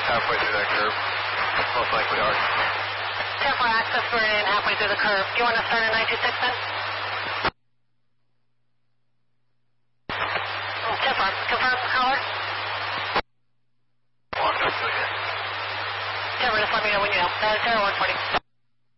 halfway through that curve. Most likely are. 10-4 access, we're in halfway through the curve. Do you want to start at 926 then? 10-4, confirm caller? Walk up to again. 10-4, just let me know when you know. Terra 140.